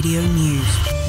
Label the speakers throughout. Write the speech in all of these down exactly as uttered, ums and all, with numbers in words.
Speaker 1: Radio News.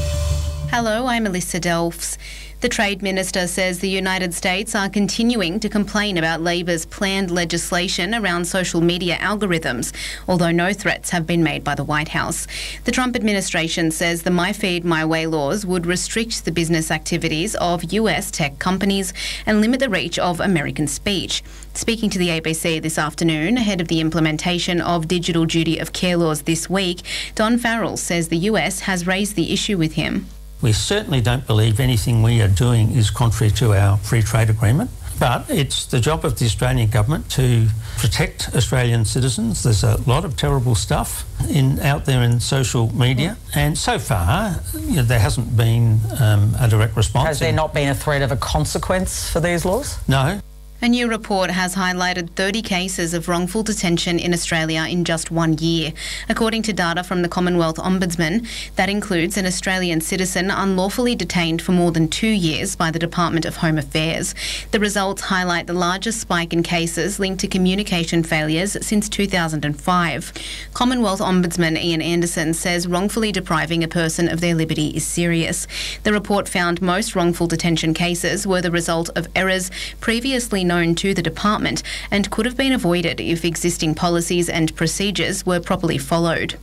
Speaker 2: Hello, I'm Alyssa Delphs. The Trade Minister says the United States are continuing to complain about Labor's planned legislation around social media algorithms, although no threats have been made by the White House. The Trump administration says the My Feed, My Way laws would restrict the business activities of U S tech companies and limit the reach of American speech. Speaking to the A B C this afternoon, ahead of the implementation of digital duty of care laws this week, Don Farrell says the U S has raised the issue with him.
Speaker 3: We certainly don't believe anything we are doing is contrary to our free trade agreement, but it's the job of the Australian government to protect Australian citizens. There's a lot of terrible stuff in out there in social media, and so far you know, there hasn't been um, a direct response.
Speaker 4: Has there not been a threat of a consequence for these laws?
Speaker 3: No.
Speaker 2: A new report has highlighted thirty cases of wrongful detention in Australia in just one year. According to data from the Commonwealth Ombudsman, that includes an Australian citizen unlawfully detained for more than two years by the Department of Home Affairs. The results highlight the largest spike in cases linked to communication failures since two thousand five. Commonwealth Ombudsman Ian Anderson says wrongfully depriving a person of their liberty is serious. The report found most wrongful detention cases were the result of errors previously known to the department and could have been avoided if existing policies and procedures were properly followed.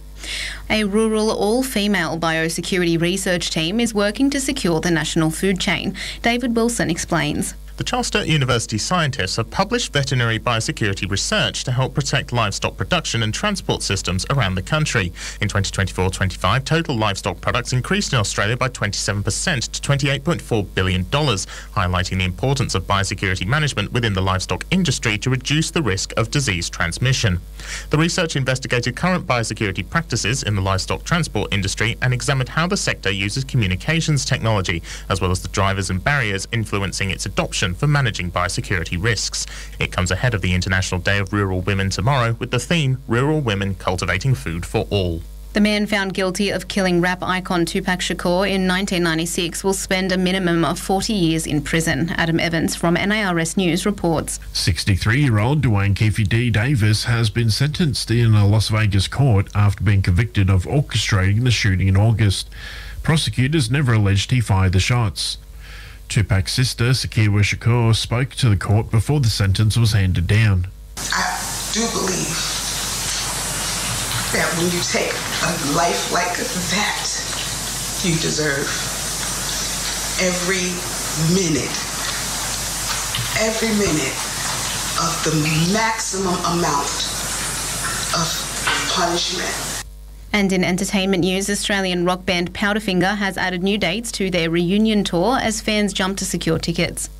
Speaker 2: A rural all-female biosecurity research team is working to secure the national food chain. David Wilson explains.
Speaker 5: The Charles Sturt University scientists have published veterinary biosecurity research to help protect livestock production and transport systems around the country. In twenty twenty-four twenty-five, total livestock products increased in Australia by twenty-seven percent to twenty-eight point four billion dollars, highlighting the importance of biosecurity management within the livestock industry to reduce the risk of disease transmission. The research investigated current biosecurity practices in the livestock transport industry and examined how the sector uses communications technology, as well as the drivers and barriers influencing its adoption for managing biosecurity risks. It comes ahead of the International Day of Rural Women tomorrow with the theme Rural Women Cultivating Food for All.
Speaker 2: The man found guilty of killing rap icon Tupac Shakur in nineteen ninety-six will spend a minimum of forty years in prison. Adam Evans from N A R S News reports.
Speaker 6: sixty-three-year-old Dwayne Keefe D. Davis has been sentenced in a Las Vegas court after being convicted of orchestrating the shooting in August. Prosecutors never alleged he fired the shots. Tupac's sister, Sakiwa Shakur, spoke to the court before the sentence was handed down.
Speaker 7: I do believe that when you take a life like that, you deserve every minute, every minute of the maximum amount of punishment.
Speaker 2: And in entertainment news, Australian rock band Powderfinger has added new dates to their reunion tour as fans jump to secure tickets.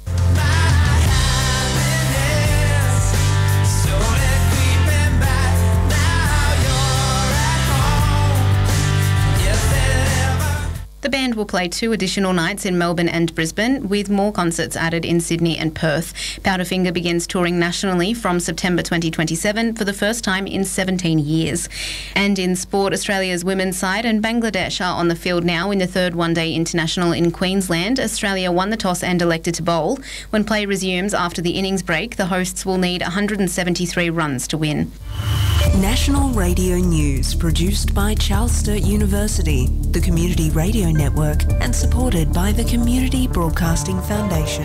Speaker 2: The band will play two additional nights in Melbourne and Brisbane, with more concerts added in Sydney and Perth. Powderfinger begins touring nationally from September twenty twenty-seven for the first time in seventeen years. And in sport, Australia's women's side and Bangladesh are on the field now in the third one-day international in Queensland. Australia won the toss and elected to bowl. When play resumes after the innings break, the hosts will need one hundred seventy-three runs to win.
Speaker 1: National Radio News, produced by Charles Sturt University, the Community Radio Network, and supported by the Community Broadcasting Foundation.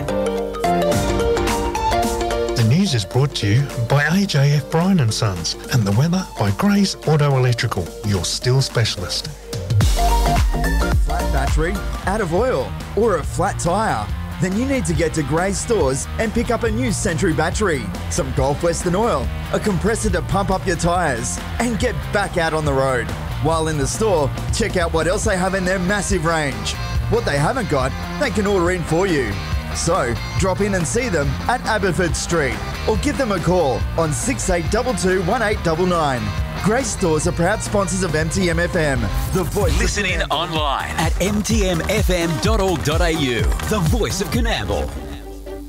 Speaker 8: The news is brought to you by A J F Bryan and Sons and the weather by Gray's Auto Electrical, your still specialist.
Speaker 9: Flat battery, out of oil, or a flat tyre? Then you need to get to Gray's stores and pick up a new Century battery, some Gulf Western oil, a compressor to pump up your tyres, and get back out on the road. While in the store, check out what else they have in their massive range. What they haven't got, they can order in for you. So, drop in and see them at Abbotsford Street or give them a call on six eight two two, one eight nine nine. Grace Stores are proud sponsors of M T M F M, the voice
Speaker 10: Listen
Speaker 9: of
Speaker 10: in online at m t m f m dot org dot a u, the voice of Coonamble.